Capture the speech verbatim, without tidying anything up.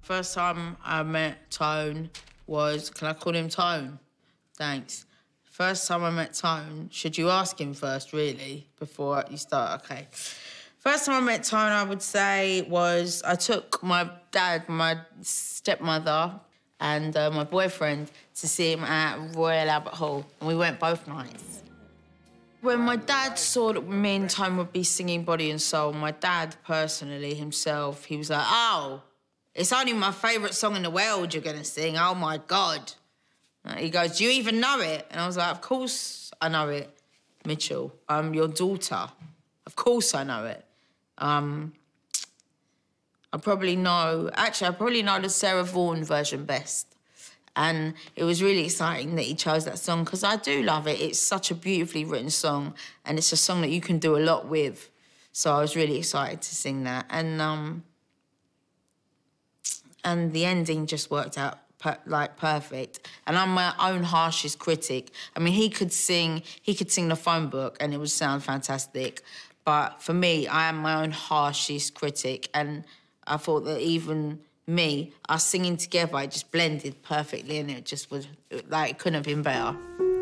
First time I met Tone was, can I call him Tone? Thanks. First time I met Tone, should you ask him first, really, before you start? Okay. First time I met Tone, I would say, was I took my dad, my stepmother, and uh, my boyfriend to see him at Royal Albert Hall, and we went both nights. When my dad saw that me and Tone would be singing Body and Soul, my dad, personally, himself, he was like, oh, it's only my favourite song in the world you're going to sing, oh my God. He goes, do you even know it? And I was like, of course I know it, Mitchell. I'm your daughter. Of course I know it. Um, I probably know, actually, I probably know the Sarah Vaughan version best. And it was really exciting that he chose that song because I do love it. It's such a beautifully written song and it's a song that you can do a lot with. So I was really excited to sing that. And um, and the ending just worked out per like perfect. And I'm my own harshest critic. I mean, he could sing, he could sing the phone book and it would sound fantastic. But for me, I am my own harshest critic. And I thought that even me, us singing together, it just blended perfectly and it just was, like, it couldn't have been better.